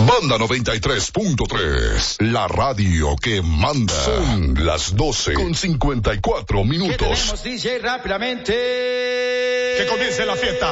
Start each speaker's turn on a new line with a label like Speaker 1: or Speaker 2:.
Speaker 1: Banda 93.3, la radio que manda. Son las 12:54.
Speaker 2: ¿Qué tenemos, DJ, rápidamente?
Speaker 3: Que comience la fiesta.